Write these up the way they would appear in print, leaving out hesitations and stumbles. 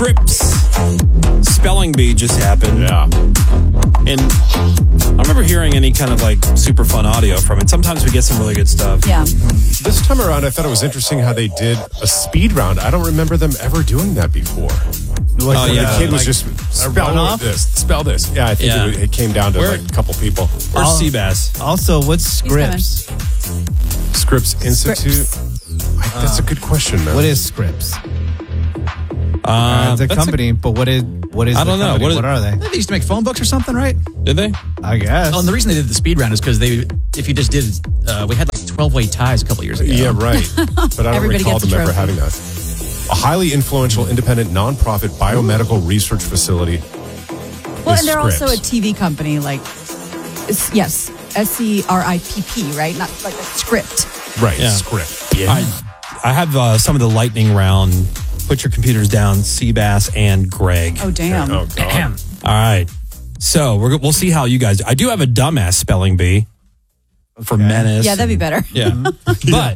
Scripps spelling bee just happened. Yeah. And I remember hearing any kind of like super fun audio from it. Sometimes we get some really good stuff. Yeah. This time around, I thought it was interesting how they did a speed round. I don't remember them ever doing that before. Like when the kid was just spell this, spell this. Yeah, I think it came down to like a couple people. Or Seabass. Also, what's Scripps? Scripps Institute. That's a good question, man. What is Scripps? It's a company, but what is? I don't know. What are they? They used to make phone books or something, right? Did they? I guess. Oh, and the reason they did the speed round is because if you just did, we had like 12-way ties a couple years ago. Yeah, right. But I don't Everybody recall gets a them ever trophy. having that. A highly influential, independent, nonprofit biomedical research facility. Well, is and they're also a Scripps. TV company, like, yes, SCRIPP, right? Not like a script. Right, Yeah. Script. I have some of the lightning round. Put your computers down, Seabass and Greg. Oh, damn. Oh, God. All right. So we'll see how you guys do. I do have a dumbass spelling bee for menace. Yeah, that'd be better. Yeah. But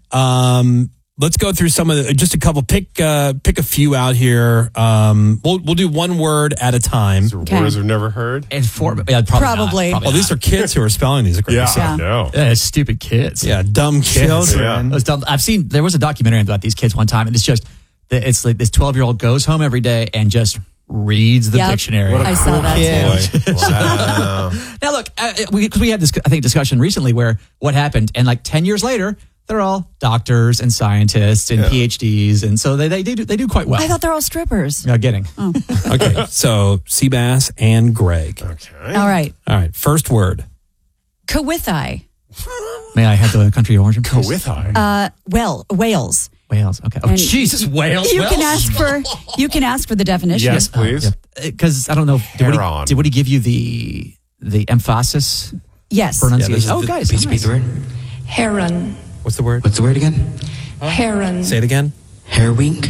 let's go through some of just a couple. Pick a few out here. We'll do one word at a time. These are words I've never heard. And probably. Probably. Oh, these are kids who are spelling these. Yeah, Yeah. I know. stupid kids. Yeah, dumb kids. Yeah. Those dumb- there was a documentary about these kids one time, and it's like this 12-year-old goes home every day and just reads the Yep. dictionary. I saw that too. Wow. Now, look, we had this, I think, discussion recently where what happened, and like 10 years later, they're all doctors and scientists and PhDs, and so they do quite well. I thought they're all strippers. No kidding. Okay, so Seabass and Greg. Okay. All right. All right, first word. Kawithai. May I have the country of origin, please? With I. Wales. Wales. Okay. Oh, And Jesus, Wales. You Wales? can ask for the definition. Yes, please. Because I don't know. Heron. Did he give you the emphasis Yes. pronunciation? Yeah, Guys. Please repeat the word. Heron. What's the word? What's the word again? Heron. Say it again. Hair wink,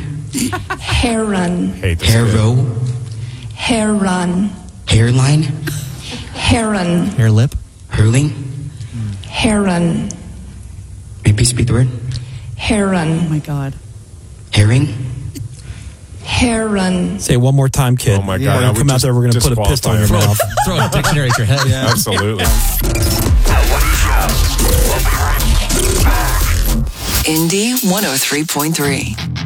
Heron. Hate this hair kid. row, Heron. hairline, Heron. Hair lip. hurling. Heron. May you please repeat the word? Oh Heron. my God. Herring, Say Heron. it one more time, kid. Oh, my God. We're I going would to come out just there. We're going to put a pistol in your disqualify mouth. Throw a dictionary at your head. Absolutely. Indy 103.3.